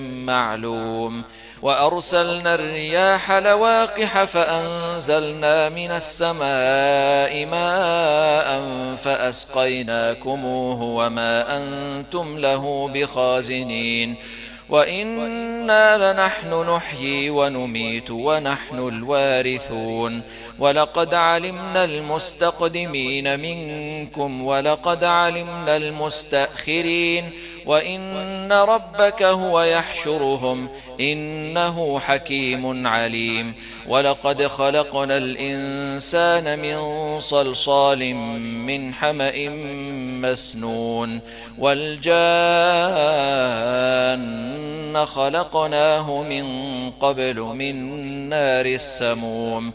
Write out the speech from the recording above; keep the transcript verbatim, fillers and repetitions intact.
معلوم. وأرسلنا الرياح لواقح فأنزلنا من السماء ماء فأسقيناكموه وما أنتم له بخازنين. وإنا لنحن نحيي ونميت ونحن الوارثون. ولقد علمنا المستقدمين منكم ولقد علمنا المستأخرين وإن ربك هو يحشرهم إنه حكيم عليم. ولقد خلقنا الإنسان من صلصال من حمأ مسنون. والجان خلقناه من قبل من نار السموم.